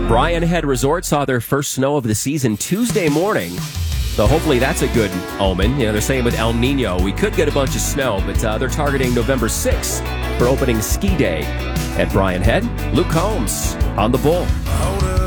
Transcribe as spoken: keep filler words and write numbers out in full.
Brian Head Resort saw their first snow of the season Tuesday morning. So hopefully that's a good omen. You know, they're saying with El Nino, we could get a bunch of snow, but uh, they're targeting November sixth for opening ski day at Brian Head. Luke Combs on the Bull.